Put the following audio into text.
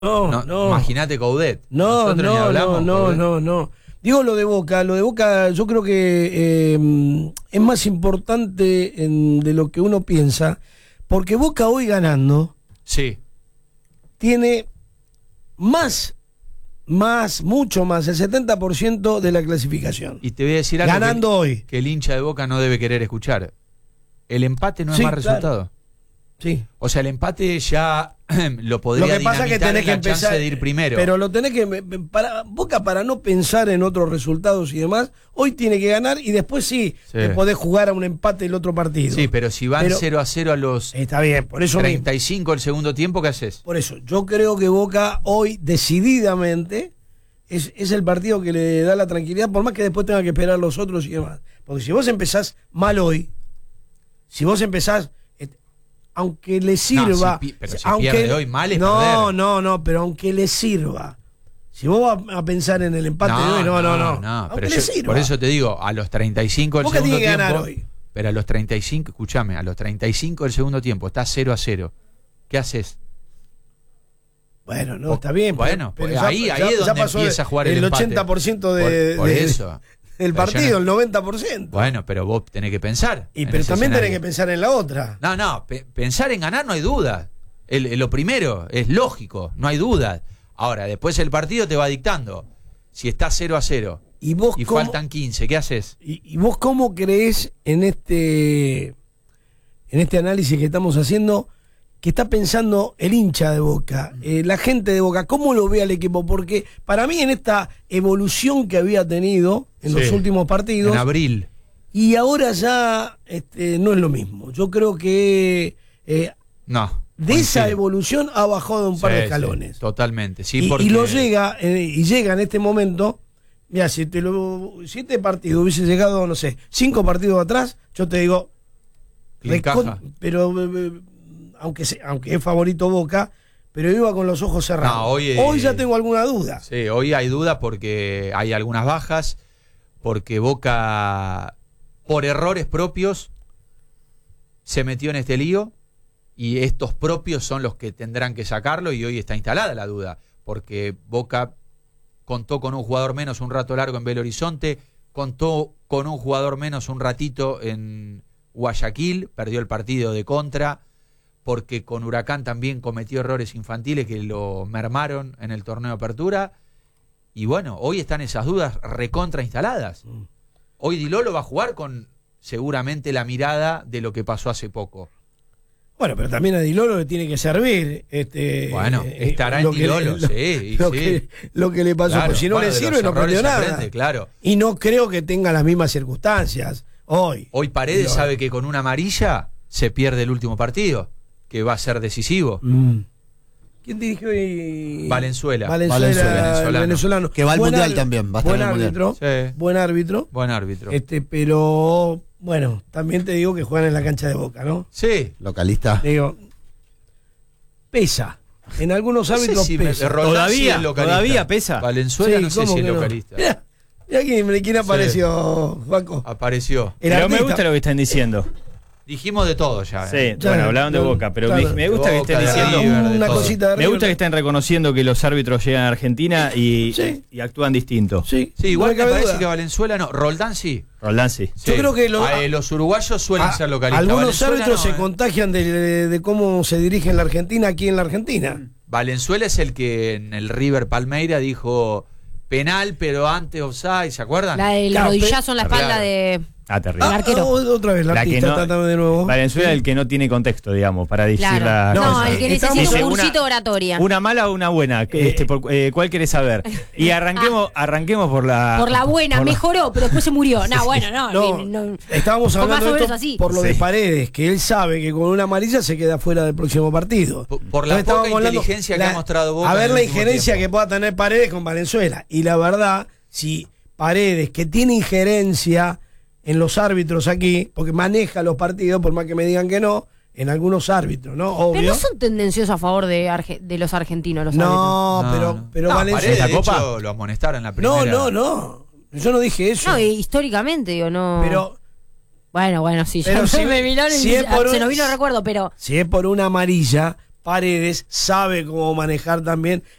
No. Imagínate Coudet. No. Digo lo de Boca yo creo que es más importante de lo que uno piensa, porque Boca hoy ganando tiene mucho más, el 70% de la clasificación. Y te voy a decir algo ganando hoy. Que el hincha de Boca no debe querer escuchar. El empate no es más resultado. Sí. O sea, el empate ya lo podría dinamitar que tenés que empezar, chance de ir primero. Pero lo tenés que... Boca, para no pensar en otros resultados y demás, hoy tiene que ganar y después te podés jugar a un empate el otro partido. Sí, pero si van 0-0 a los está bien, por eso 35 el segundo tiempo, ¿qué haces? Por eso, yo creo que Boca hoy, decididamente, es el partido que le da la tranquilidad, por más que después tenga que esperar los otros y demás. Porque si vos empezás mal hoy, aunque le sirva... pero si pierde hoy mal es perder. No, pero aunque le sirva. Si vos vas a pensar en el empate de hoy, no. Pero por eso te digo, a los 35 del segundo tiempo... ganar hoy. Pero a los 35, escúchame, a los 35 del segundo tiempo, está 0-0. ¿Qué haces? Bueno, está bien. Bueno, pero ahí es donde empieza a jugar el empate. El 80% por eso. El partido, el 90%. Bueno, pero vos tenés que pensar. Pero también tenés que pensar en la otra. No, pensar en ganar no hay duda. Lo primero es lógico, no hay duda. Ahora, después el partido te va dictando. Si está 0-0 y faltan 15, ¿qué haces? ¿Y vos cómo creés en este análisis que estamos haciendo, que está pensando el hincha de Boca, la gente de Boca, cómo lo ve al equipo? Porque para mí en esta evolución que había tenido en los últimos partidos... En abril. Y ahora ya no es lo mismo. Yo creo que de esa evolución ha bajado un par de escalones. Totalmente. Sí, y llega en este momento... Mira, si este partido hubiese llegado, no sé, 5 partidos atrás, yo te digo... Pero... Aunque es favorito Boca, pero iba con los ojos cerrados. No, hoy ya tengo alguna duda. Sí, hoy hay duda porque hay algunas bajas, porque Boca, por errores propios, se metió en este lío, y estos propios son los que tendrán que sacarlo, y hoy está instalada la duda, porque Boca contó con un jugador menos un rato largo en Belo Horizonte, contó con un jugador menos un ratito en Guayaquil, perdió el partido de contra, porque con Huracán también cometió errores infantiles que lo mermaron en el torneo de apertura. Y bueno, hoy están esas dudas recontra instaladas. Hoy Di Lolo va a jugar con seguramente la mirada de lo que pasó hace poco. Bueno, pero también a Di Lolo le tiene que servir. Bueno, estará en Di Lolo, lo que le pasó, claro, porque si no le sirve no aprendió nada. Claro. Y no creo que tenga las mismas circunstancias hoy. Hoy Paredes sabe que con una amarilla se pierde el último partido, que va a ser decisivo. ¿Quién dirigió hoy? Valenzuela. Venezolano. Que va al Mundial también. Buen árbitro. Buen árbitro. Pero, bueno, también te digo que juegan en la cancha de Boca, ¿no? Sí. Localista. Digo, pesa. En algunos árbitros pesa. ¿Todavía pesa? Valenzuela no sé si es localista. Mirá quién apareció, Juaco. Apareció. Pero me gusta lo que están diciendo. Dijimos de todo ya. Sí, bueno, hablaban de Boca, pero me gusta que estén diciendo una cosita de me gusta que estén reconociendo que los árbitros llegan a Argentina y actúan distinto. Sí, igual me parece que Valenzuela no. Roldán sí. Yo creo que los uruguayos suelen ser localistas. Algunos árbitros se contagian de cómo se dirige en la Argentina, aquí en la Argentina. Valenzuela es el que en el River Palmeira dijo penal, pero antes offside, ¿se acuerdan? La del rodillazo en la espalda de... terrible. El arquero. Otra vez, la artista, trátame de nuevo. Valenzuela es el que no tiene contexto, digamos, para decir la... No, el que necesita un cursito oratoria. ¿Una mala o una buena? ¿Cuál querés saber? Y arranquemos por la... Por la buena, mejoró, pero después se murió. No. Estábamos hablando de esto por lo de Paredes, que él sabe que con una amarilla se queda fuera del próximo partido. Por la poca inteligencia que ha mostrado Boca. A ver la injerencia que pueda tener Paredes con Valenzuela. Y la verdad, si Paredes, que tiene injerencia en los árbitros aquí, porque maneja los partidos, por más que me digan que no, en algunos árbitros, ¿no? Obvio. Pero no son tendenciosos a favor de los argentinos los árbitros. Pero Valenzuela, de hecho, lo amonestaron en la primera. No. Yo no dije eso. No, históricamente, digo, no. Pero... Bueno, sí. Pero se nos vino el recuerdo, pero... Si es por una amarilla, Paredes sabe cómo manejar también